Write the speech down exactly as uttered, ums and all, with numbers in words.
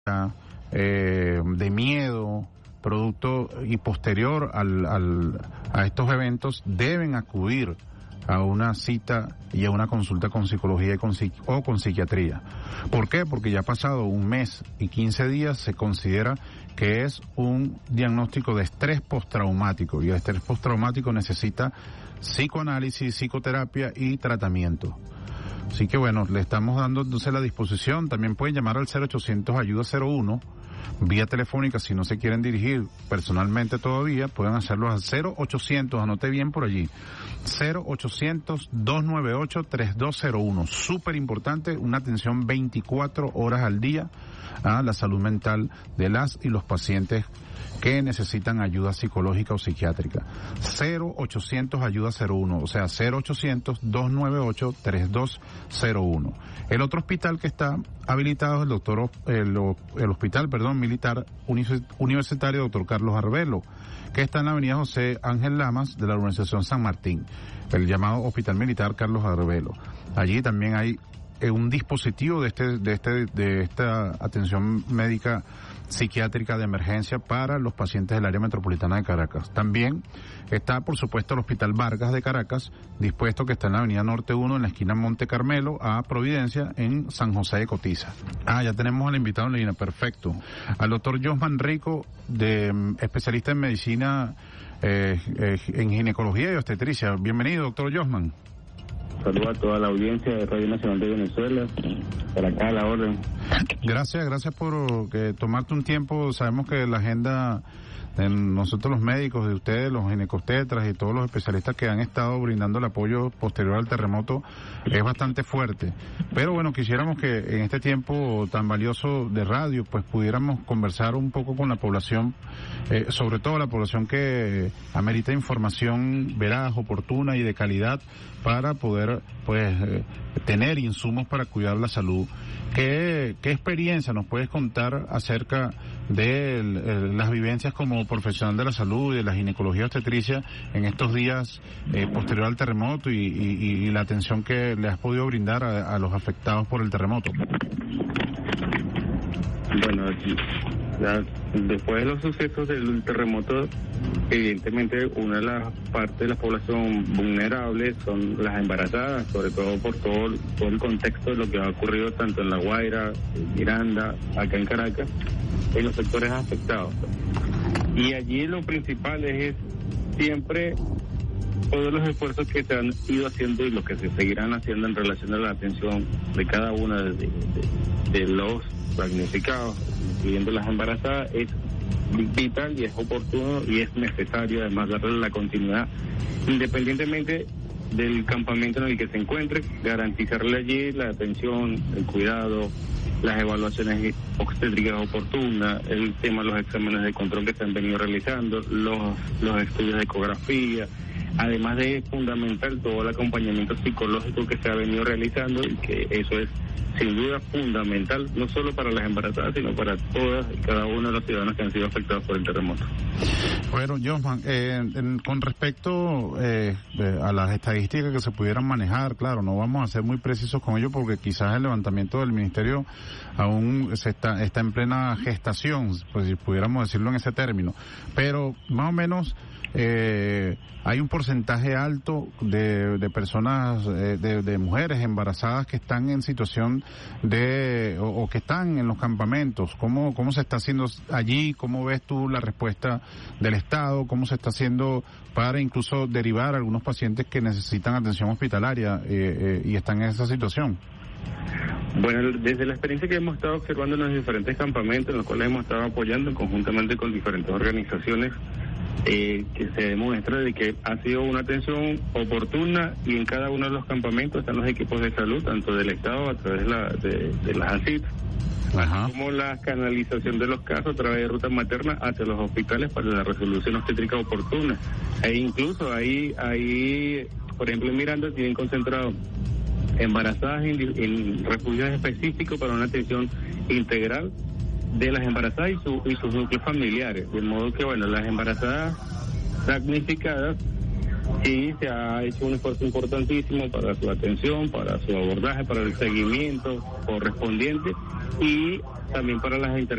eh, de miedo, producto y posterior al, al, a estos eventos, deben acudir a una cita y a una consulta con psicología y con, o con psiquiatría. ¿Por qué? Porque ya ha pasado un mes y quince días, se considera que es un diagnóstico de estrés postraumático, y el estrés postraumático necesita psicoanálisis, psicoterapia y tratamiento. Así que bueno, le estamos dando entonces la disposición. También pueden llamar al cero ochocientos ayuda cero uno, vía telefónica. Si no se quieren dirigir personalmente todavía, pueden hacerlo al cero ochocientos, anote bien por allí, cero ochocientos, dos nueve ocho, tres dos cero uno. Súper importante, una atención veinticuatro horas al día a la salud mental de las y los pacientes que necesitan ayuda psicológica o psiquiátrica. cero ochocientos ayuda cero uno, o sea, cero ochocientos, dos nueve ocho, tres dos cero uno. El otro hospital que está habilitado es el doctor, el, el hospital, perdón, militar universitario doctor Carlos Arbelo, que está en la avenida José Ángel Lamas de la urbanización San Martín, el llamado Hospital Militar Carlos Arbelo. Allí también hay eh, un dispositivo de este, de este, de esta atención médica psiquiátrica de emergencia para los pacientes del área metropolitana de Caracas. También está, por supuesto, el Hospital Vargas de Caracas, dispuesto, que está en la avenida Norte uno, en la esquina Monte Carmelo, a Providencia, en San José de Cotiza. Ah, ya tenemos al invitado en línea, perfecto. Al doctor Josman Rico, de especialista en medicina, eh, eh, en ginecología y obstetricia. Bienvenido, doctor Josman. Saludos a toda la audiencia de Radio Nacional de Venezuela, por acá a la orden. Gracias, gracias por que tomarte un tiempo. Sabemos que la agenda de nosotros los médicos, de ustedes, los ginecobstetras y todos los especialistas que han estado brindando el apoyo posterior al terremoto, es bastante fuerte. Pero bueno, quisiéramos que en este tiempo tan valioso de radio, pues pudiéramos conversar un poco con la población, eh, sobre todo la población que amerita información veraz, oportuna y de calidad para poder, pues, eh, tener insumos para cuidar la salud. ¿Qué, qué experiencia nos puedes contar acerca de el, las vivencias como profesional de la salud y de la ginecología obstetricia en estos días eh, posterior al terremoto y, y, y la atención que le has podido brindar a, a los afectados por el terremoto? Bueno, ya, después de los sucesos del terremoto, evidentemente una de las partes de la población vulnerable son las embarazadas, sobre todo por todo, todo el contexto de lo que ha ocurrido tanto en La Guaira, en Miranda, acá en Caracas, en los sectores afectados. Y allí lo principal es siempre todos los esfuerzos que se han ido haciendo y los que se seguirán haciendo en relación a la atención de cada una de, de, de los damnificados, incluyendo las embarazadas, es vital y es oportuno y es necesario además darle la continuidad, independientemente del campamento en el que se encuentre, garantizarle allí la atención, el cuidado, las evaluaciones obstétricas oportunas, el tema de los exámenes de control que se han venido realizando, los, los estudios de ecografía, además de fundamental todo el acompañamiento psicológico que se ha venido realizando, y que eso es sin duda fundamental, no solo para las embarazadas, sino para todas y cada uno de los ciudadanos que han sido afectados por el terremoto. Bueno, Josman, eh, en, con respecto eh, a las estadísticas que se pudieran manejar, claro, no vamos a ser muy precisos con ello porque quizás el levantamiento del ministerio aún se está, está en plena gestación, pues si pudiéramos decirlo en ese término, pero más o menos eh, hay un porcentaje alto de, de personas, eh, de, de mujeres embarazadas que están en situación de, o, o que están en los campamentos. ¿Cómo, cómo se está haciendo allí? ¿Cómo ves tú la respuesta del Estado? ¿Cómo se está haciendo para incluso derivar a algunos pacientes que necesitan atención hospitalaria eh, eh, y están en esa situación? Bueno, desde la experiencia que hemos estado observando en los diferentes campamentos, en los cuales hemos estado apoyando conjuntamente con diferentes organizaciones, Eh, que se demuestra de que ha sido una atención oportuna, y en cada uno de los campamentos están los equipos de salud, tanto del Estado a través de, la, de, de las A S I T, Ajá. como la canalización de los casos a través de rutas maternas hacia los hospitales para la resolución obstétrica oportuna. E incluso ahí, ahí, por ejemplo, en Miranda tienen concentrado embarazadas en, en refugios específicos para una atención integral de las embarazadas y, su, y sus núcleos familiares, de modo que, bueno, las embarazadas damnificadas, sí se ha hecho un esfuerzo importantísimo para su atención, para su abordaje, para el seguimiento correspondiente y también para las intervenciones